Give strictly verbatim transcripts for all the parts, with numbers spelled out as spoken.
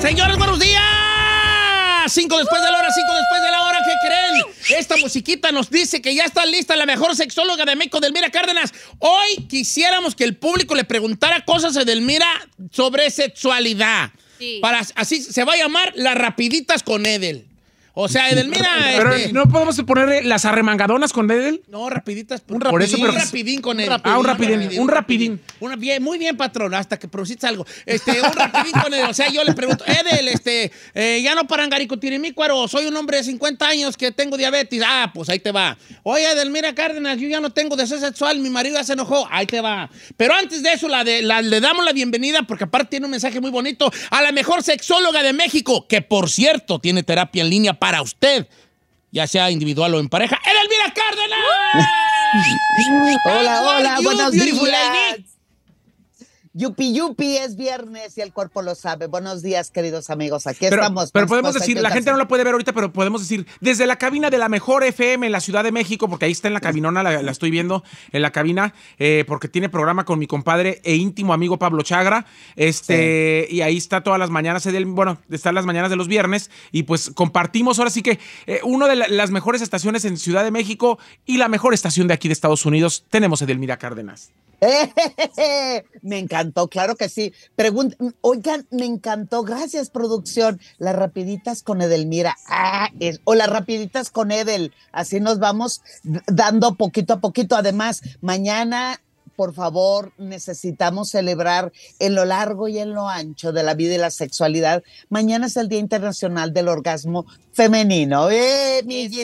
Señores, buenos días. Cinco después de la hora, cinco después de la hora, ¿qué creen? Esta musiquita nos dice que ya está lista la mejor sexóloga de México, Edelmira Cárdenas. Hoy quisiéramos que el público le preguntara cosas a Edelmira sobre sexualidad. Sí. Para, así se va a llamar Las Rapiditas con Edel. O sea, Edelmira... Pero este, ¿no podemos poner las arremangadonas con Edel? No, rapiditas. Un rapidín, por eso, pero, un rapidín con Edel. Ah, un rapidín, un rapidín. Un rapidín. Una, bien, muy bien, patrón, hasta que produciste algo. Este, un rapidín con Edel. O sea, yo le pregunto, Edel, este, eh, ya no parangaricutirimícuaro, soy un hombre de cincuenta años que tengo diabetes. Ah, pues ahí te va. Oye, Edelmira Cárdenas, yo ya no tengo deseo sexual, mi marido ya se enojó. Ahí te va. Pero antes de eso, la de, la, le damos la bienvenida, porque aparte tiene un mensaje muy bonito, a la mejor sexóloga de México, que por cierto, tiene terapia en línea para usted, ya sea individual o en pareja. ¡Edelmira Cárdenas! Hola, hola, you, buenos beautiful días. lady? Yupi, yupi, es viernes y el cuerpo lo sabe. Buenos días, queridos amigos. Aquí pero, estamos. Pero podemos decir, la gente no la puede ver ahorita, pero podemos decir, desde la cabina de la mejor F M en la Ciudad de México, porque ahí está en la cabinona, la, la estoy viendo en la cabina, eh, porque tiene programa con mi compadre e íntimo amigo Pablo Chagra, este, sí. Y ahí está todas las mañanas, del, bueno, están las mañanas de los viernes, y pues compartimos ahora sí que eh, una de la, las mejores estaciones en Ciudad de México y la mejor estación de aquí de Estados Unidos, tenemos a Edelmira Cárdenas. Me encantó, claro que sí. Pregun- Oigan, me encantó. Gracias, producción. Las rapiditas con Edelmira. Ah, es, o las rapiditas con Edel. Así nos vamos dando poquito a poquito. Además, mañana, por favor, necesitamos celebrar en lo largo y en lo ancho de la vida y la sexualidad. Mañana es el Día Internacional del Orgasmo Femenino. ¡Eh, mi Giselle!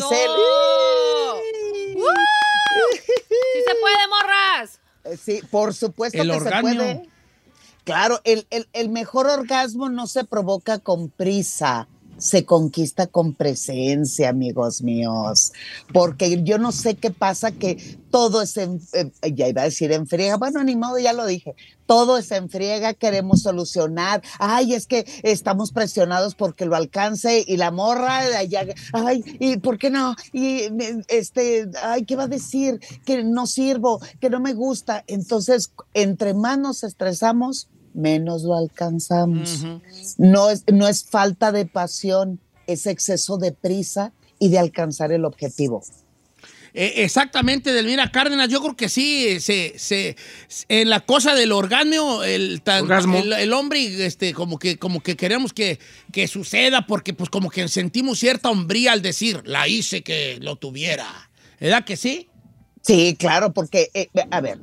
¡Uh! ¡Sí se puede, morras! Sí, por supuesto el que orgasmo. se puede. Claro, el, el, el mejor orgasmo no se provoca con prisa, se conquista con presencia, amigos míos. Porque yo no sé qué pasa, que todo es, en, eh, ya iba a decir en friega, bueno, ni modo, ya lo dije. Todo es en friega, queremos solucionar. Ay, es que estamos presionados porque lo alcance y la morra de allá. Ay, ¿y por qué no? Y este, ay, ¿qué va a decir? Que no sirvo, que no me gusta. Entonces, entre más nos estresamos, menos lo alcanzamos. Uh-huh. No es, no es falta de pasión, es exceso de prisa y de alcanzar el objetivo. Eh, exactamente, Edelmira Cárdenas, yo creo que sí, se, se, en la cosa del orgasmo, el, tan, orgasmo. el, el hombre, este, como que, como que queremos que, que suceda, porque pues como que sentimos cierta hombría al decir, la hice que lo tuviera. ¿Verdad que sí? Sí, claro, porque, eh, a ver,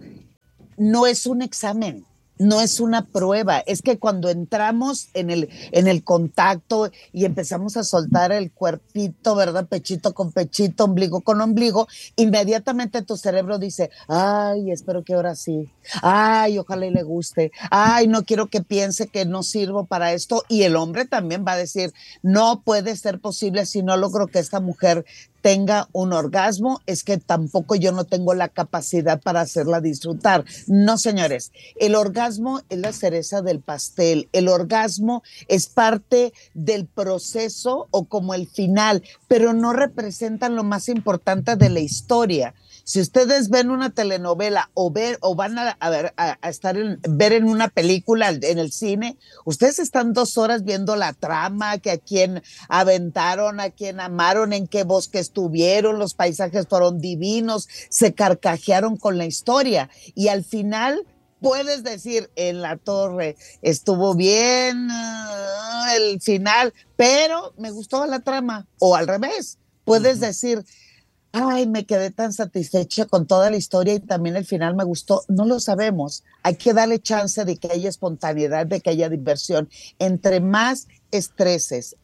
no es un examen. No es una prueba, es que cuando entramos en el, en el contacto y empezamos a soltar el cuerpito, ¿verdad? Pechito con pechito, ombligo con ombligo, inmediatamente tu cerebro dice, ay, espero que ahora sí, ay, ojalá y le guste, ay, no quiero que piense que no sirvo para esto, y el hombre también va a decir, no puede ser posible si no logro que esta mujer tenga un orgasmo, es que tampoco yo no tengo la capacidad para hacerla disfrutar. No, señores, el orgasmo es la cereza del pastel, el orgasmo es parte del proceso o como el final, pero no representan lo más importante de la historia. Si ustedes ven una telenovela o, ver, o van a, a, ver, a, a estar en, ver en una película en el cine, ustedes están dos horas viendo la trama, que a quién aventaron, a quién amaron, en qué bosque estuvieron, los paisajes fueron divinos, se carcajearon con la historia y al final puedes decir, en la torre estuvo bien uh, el final, pero me gustó la trama, o al revés, puedes uh-huh. decir, ay, me quedé tan satisfecha con toda la historia y también el final me gustó. No lo sabemos. Hay que darle chance de que haya espontaneidad, de que haya diversión. Entre más estreses,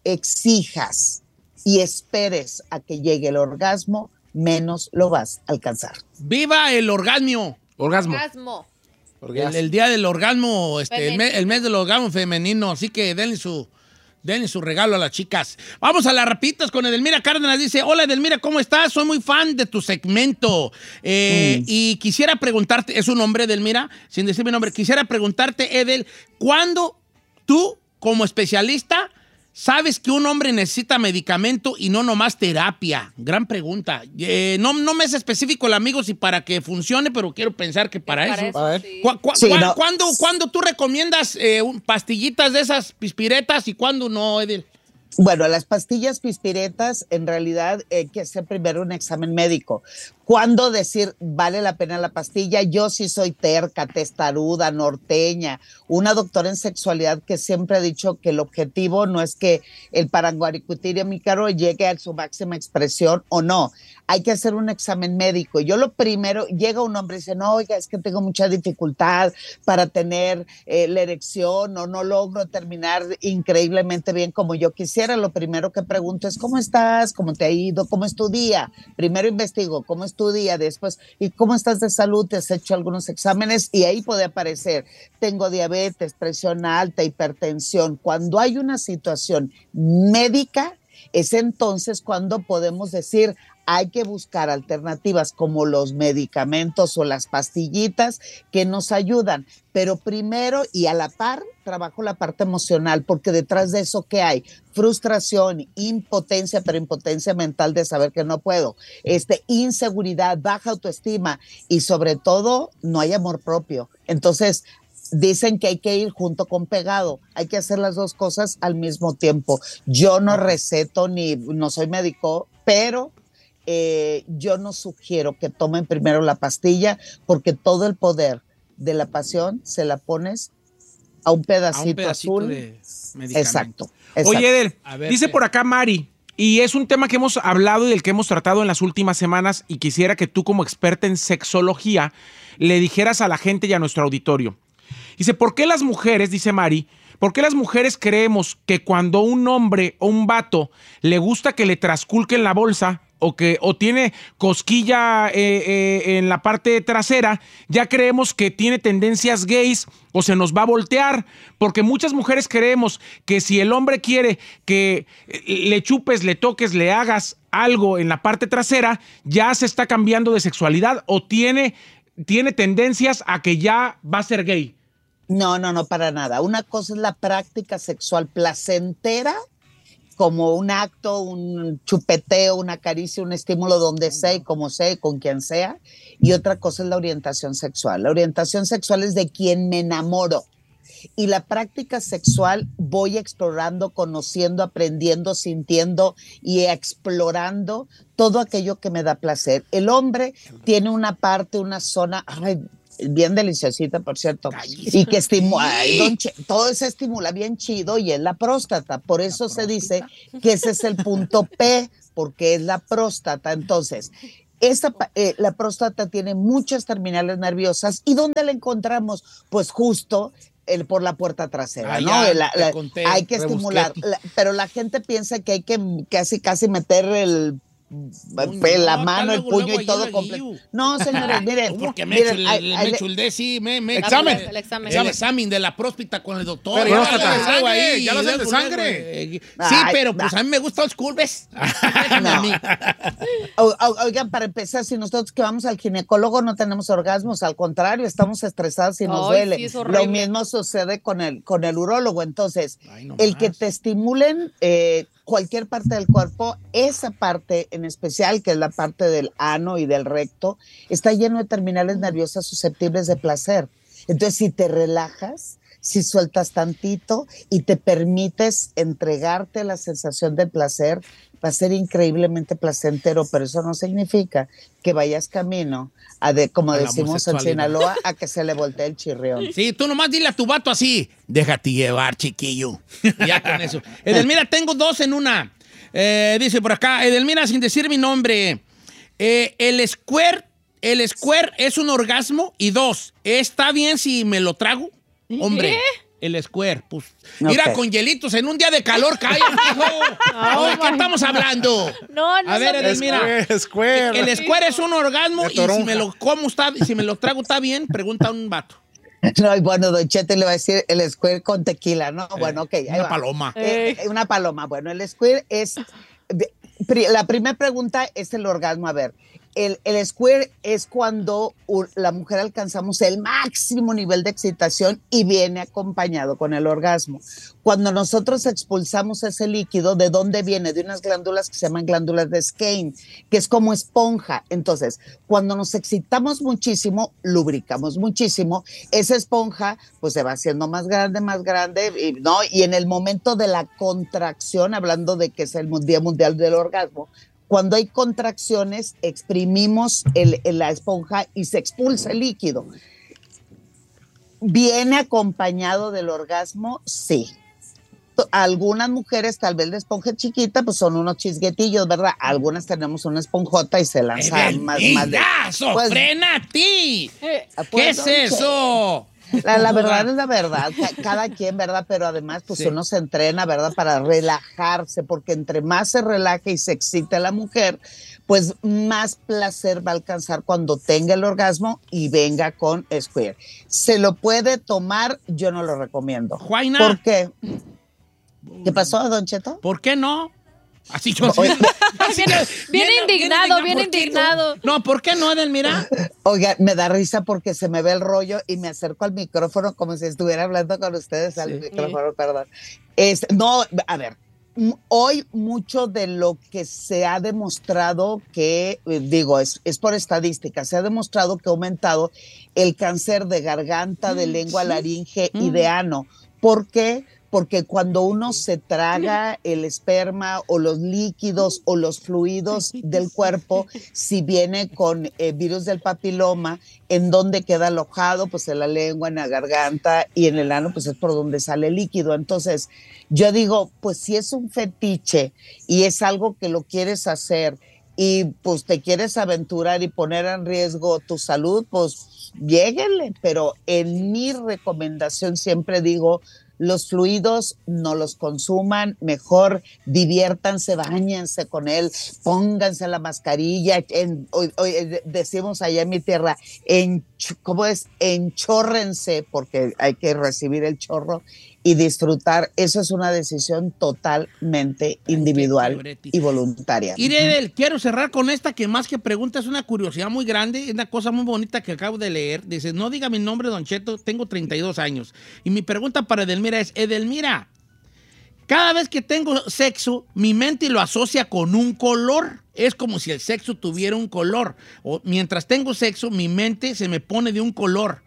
exijas y esperes a que llegue el orgasmo, menos lo vas a alcanzar. ¡Viva el orgasmo! Orgasmo. Orgasmo. El, el día del orgasmo, este, el mes, el mes del orgasmo femenino. Así que denle su... Denle su regalo a las chicas. Vamos a las rapiditas con Edelmira Cárdenas. Dice, hola Edelmira, ¿cómo estás? Soy muy fan de tu segmento. Eh, mm. Y quisiera preguntarte, es un nombre, Edelmira, sin decir mi nombre, quisiera preguntarte, Edel, ¿cuándo tú, como especialista, ¿Sabes que un hombre necesita medicamento y no nomás terapia? Gran pregunta. Eh, no, no me es específico el amigo si para que funcione, pero quiero pensar que para, Para eso. eso, A ver. sí. ¿Cu- cu- Sí, cu- no. ¿cuándo, cuándo tú recomiendas eh, un- pastillitas de esas pispiretas y cuándo no, Edel? Bueno, las pastillas pispiretas, en realidad hay que hacer primero un examen médico. ¿Cuándo decir vale la pena la pastilla? Yo sí soy terca, testaruda, norteña, una doctora en sexualidad que siempre ha dicho que el objetivo no es que el Paranguaricutiria mícaro llegue a su máxima expresión o no. Hay que hacer un examen médico. Yo lo primero, llega un hombre y dice, no, oiga, es que tengo mucha dificultad para tener eh, la erección o no logro terminar increíblemente bien como yo quisiera. Lo primero que pregunto es, ¿cómo estás? ¿Cómo te ha ido? ¿Cómo es tu día? Primero investigo, ¿cómo es tu día? Después, ¿y cómo estás de salud? ¿Te has hecho algunos exámenes? Y ahí puede aparecer, tengo diabetes, presión alta, hipertensión. Cuando hay una situación médica, es entonces cuando podemos decir, hay que buscar alternativas como los medicamentos o las pastillitas que nos ayudan. Pero primero y a la par, trabajo la parte emocional, porque detrás de eso, ¿qué hay? Frustración, impotencia, pero impotencia mental de saber que no puedo, este, inseguridad, baja autoestima y sobre todo no hay amor propio. Entonces, dicen que hay que ir junto con pegado, hay que hacer las dos cosas al mismo tiempo. Yo no receto ni no soy médico, pero eh, yo no sugiero que tomen primero la pastilla porque todo el poder de la pasión se la pones a un pedacito, A un pedacito azul. de medicamento. Exacto, exacto. Oye, Edel, A ver, dice ¿qué? por acá Mari, y es un tema que hemos hablado y del que hemos tratado en las últimas semanas, y quisiera que tú, como experta en sexología, le dijeras a la gente y a nuestro auditorio. Dice, ¿por qué las mujeres, dice Mari, por qué las mujeres creemos que cuando un hombre o un vato le gusta que le trasculquen la bolsa o que o tiene cosquilla eh, eh, en la parte trasera, ya creemos que tiene tendencias gays o se nos va a voltear? Porque muchas mujeres creemos que si el hombre quiere que le chupes, le toques, le hagas algo en la parte trasera, ya se está cambiando de sexualidad o tiene, tiene tendencias a que ya va a ser gay. No, no, no, para nada. Una cosa es la práctica sexual placentera, como un acto, un chupeteo, una caricia, un estímulo donde sea y como sea y con quien sea. Y otra cosa es la orientación sexual. La orientación sexual es de quien me enamoro. Y la práctica sexual voy explorando, conociendo, aprendiendo, sintiendo y explorando todo aquello que me da placer. El hombre tiene una parte, una zona... Ay, bien deliciosita, por cierto, y que estimula, todo se estimula bien chido y es la próstata, por eso se dice que ese es el punto P, porque es la próstata. Entonces, esta, eh, la próstata tiene muchas terminales nerviosas, ¿y dónde la encontramos? Pues justo el, por la puerta trasera, Ah, ¿no? ya, La- te la- conté, hay que rebusqué. estimular, la- pero la gente piensa que hay que casi, casi meter el Uy, la no, mano, está el luego, puño luego y todo ahí la completo. guío. No, señores, miren. Porque me miren, echo el, ahí- el, ahí me le- echo el de sí, me, me Examen. El examen. El examen de la próstata con el doctor. Pero ya Luego, lo hacen de luego sangre, ahí, ya lo hacen de luego, sangre. luego, eh, Sí, Ay, pero pues nah. a mí me gusta old school, ¿ves? Déjame a mí. O- o- Oigan, para empezar, si nosotros que vamos al ginecólogo no tenemos orgasmos, al contrario, estamos estresados y nos Ay, duele. sí, es horrible. Lo mismo sucede con el, con el urólogo. Entonces, Ay, no el más. que te estimulen eh, cualquier parte del cuerpo, esa parte en especial, que es la parte del ano y del recto, está lleno de terminales nerviosas susceptibles de placer. Entonces, si te relajas, si sueltas tantito y te permites entregarte la sensación del placer, va a ser increíblemente placentero, pero eso no significa que vayas camino a de, como A la decimos en homosexualidad. Sinaloa, a que se le voltee el chirrión. Sí, tú nomás dile a tu vato así, déjate llevar, chiquillo. Y ya con eso. Edelmira, tengo dos en una. Eh, dice por acá, Edelmira, sin decir mi nombre, eh, el square, el square es un orgasmo. Y dos, ¿está bien si me lo trago? Hombre, el square, pues, mira, Ok. con hielitos en un día de calor, cállate, hijo. ¿De qué estamos hablando? No, no. A ver, no, Edelmira. Square, square. El square es un orgasmo De y si toronja. me lo como está, si me lo trago está bien, pregunta a un vato. No, y bueno, Don Chete le va a decir el square con tequila, ¿no? Bueno, ok, ahí Una va. paloma. Eh, eh, una paloma. Bueno, el square es... de- pri- la primera pregunta es el orgasmo. A ver, el, el squirt es cuando u- la mujer alcanzamos el máximo nivel de excitación y viene acompañado con el orgasmo. Cuando nosotros expulsamos ese líquido, ¿de dónde viene? De unas glándulas que se llaman glándulas de Skene, que es como esponja. Entonces, cuando nos excitamos muchísimo, lubricamos muchísimo, esa esponja pues se va haciendo más grande, más grande, y, ¿no? Y en el momento de la contracción, hablando de que es el Día Mundial del Orgasmo, cuando hay contracciones, exprimimos el, el- la esponja y se expulsa el líquido. ¿Viene acompañado del orgasmo? Sí. Algunas mujeres, tal vez la esponja chiquita, pues son unos chisguetillos, ¿verdad? Algunas tenemos una esponjota y se lanza más, más de... ¡Edelmidazo! Pues, ¡Frena a ti! Eh, pues, ¿Qué es don Che, eso? La, la verdad es la verdad, ca- cada quien, ¿verdad? Pero además, pues Sí. uno se entrena, ¿verdad? Para relajarse, porque entre más se relaje y se excite la mujer, pues más placer va a alcanzar cuando tenga el orgasmo y venga con squirt. ¿Se lo puede tomar? Yo no lo recomiendo. Juaina. ¿Por qué? ¿Qué pasó, Don Cheto? ¿Por qué no? Así yo. Oye, así Bien- yo- bien indignado, bien ¿por qué no? indignado. No, ¿por qué no, Edelmira? Oiga, me da risa porque se me ve el rollo y me acerco al micrófono como si estuviera hablando con ustedes al Sí. micrófono, perdón. Es, no, a ver, m- hoy mucho de lo que se ha demostrado que, eh, digo, es, es por estadística, se ha demostrado que ha aumentado el cáncer de garganta, de lengua, laringe y de ano. ¿Por qué? Porque cuando uno se traga el esperma o los líquidos o los fluidos del cuerpo, si viene con eh, virus del papiloma, ¿en dónde queda alojado? Pues en la lengua, en la garganta y en el ano, pues es por donde sale el líquido. Entonces, yo digo, pues si es un fetiche y es algo que lo quieres hacer y pues te quieres aventurar y poner en riesgo tu salud, pues lléguenle. Pero en mi recomendación siempre digo, los fluidos no los consuman, mejor diviértanse, báñense con él, pónganse la mascarilla, en, hoy, hoy, decimos allá en mi tierra, en, ¿cómo es? Enchórrense, porque hay que recibir el chorro y disfrutar. Eso es una decisión totalmente individual y voluntaria. Irene, quiero cerrar con esta que más que pregunta es una curiosidad muy grande, es una cosa muy bonita que acabo de leer. Dice, no diga mi nombre, Don Cheto, tengo treinta y dos años. Y mi pregunta para Edelmira es, Edelmira, cada vez que tengo sexo, mi mente lo asocia con un color. Es como si el sexo tuviera un color. O mientras tengo sexo, mi mente se me pone de un color.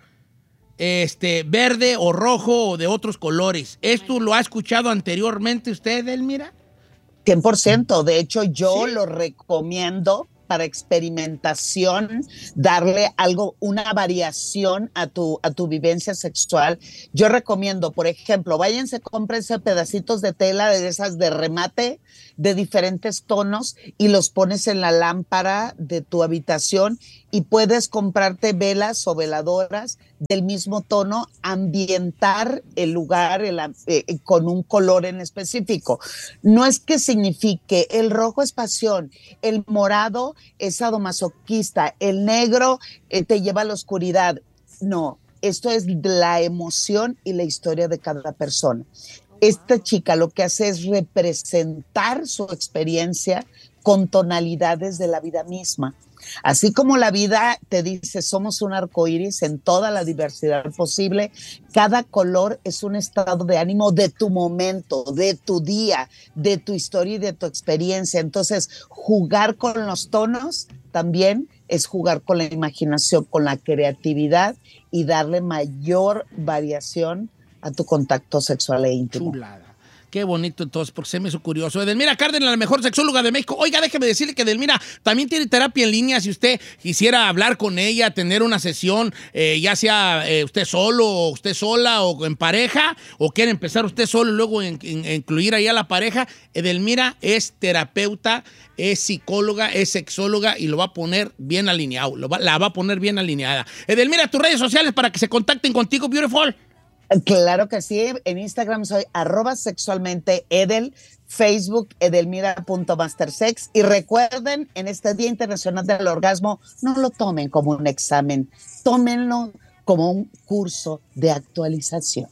Este, verde o rojo o de otros colores. ¿Esto lo ha escuchado anteriormente usted, Edelmira? cien por ciento. De hecho, yo ¿Sí? lo recomiendo para experimentación, darle algo, una variación a tu, a tu vivencia sexual. Yo recomiendo, por ejemplo, váyanse, cómprense pedacitos de tela de esas de remate de diferentes tonos y los pones en la lámpara de tu habitación y puedes comprarte velas o veladoras del mismo tono, ambientar el lugar el, eh, con un color en específico. No es que signifique el rojo es pasión, el morado es sadomasoquista, el negro eh, te lleva a la oscuridad. No, esto es la emoción y la historia de cada persona. Esta chica lo que hace es representar su experiencia con tonalidades de la vida misma. Así como la vida te dice, somos un arcoíris en toda la diversidad posible, cada color es un estado de ánimo de tu momento, de tu día, de tu historia y de tu experiencia. Entonces, jugar con los tonos también es jugar con la imaginación, con la creatividad y darle mayor variación a tu contacto sexual e íntimo. Chulada. Qué bonito entonces, porque se me hizo curioso. Edelmira Cárdenas, la mejor sexóloga de México. Oiga, déjeme decirle que Edelmira también tiene terapia en línea. Si usted quisiera hablar con ella, tener una sesión, eh, ya sea eh, usted solo o usted sola o en pareja, o quiere empezar usted solo y luego en, en, incluir ahí a la pareja, Edelmira es terapeuta, es psicóloga, es sexóloga y lo va a poner bien alineado. Lo va, la va a poner bien alineada. Edelmira, tus redes sociales para que se contacten contigo, beautiful. Claro que sí, en Instagram soy arroba sexualmente Edel, Facebook edelmira.mastersex y recuerden, en este Día Internacional del Orgasmo, no lo tomen como un examen, tómenlo como un curso de actualización.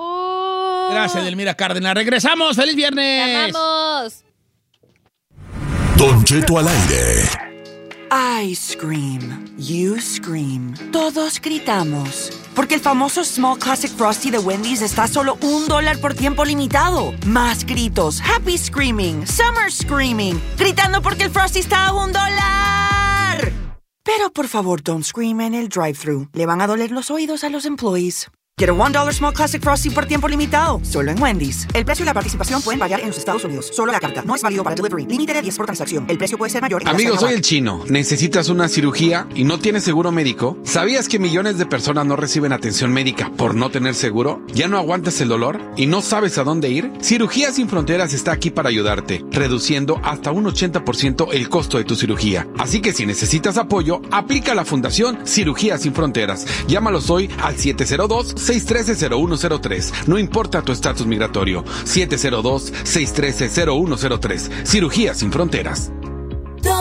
Oh. Gracias, Edelmira Cárdenas. Regresamos, feliz viernes. ¡Te amamos! Don Cheto al aire. I scream. You scream. Todos gritamos. Porque el famoso Small Classic Frosty de Wendy's está a solo un dólar por tiempo limitado. Más gritos. Happy Screaming. Summer Screaming. Gritando porque el Frosty está a un dólar. Pero por favor, don't scream en el drive-thru. Le van a doler los oídos a los employees. Get a one dollar Small Classic Frosty por tiempo limitado. Solo en Wendy's. El precio y la participación pueden variar en los Estados Unidos. Solo la carta. No es válido para delivery. Límite de diez por transacción. El precio puede ser mayor. Amigo, soy el Chino. ¿Necesitas una cirugía y no tienes seguro médico? ¿Sabías que millones de personas no reciben atención médica por no tener seguro? ¿Ya no aguantas el dolor y no sabes a dónde ir? Cirugías Sin Fronteras está aquí para ayudarte, reduciendo hasta un ochenta por ciento el costo de tu cirugía. Así que si necesitas apoyo, aplica a la Fundación Cirugías Sin Fronteras. Llámalos hoy al siete cero dos, seis uno tres, cero uno cero tres. No importa tu estatus migratorio. siete cero dos, seis uno tres, cero uno cero tres. Cirugías Sin Fronteras.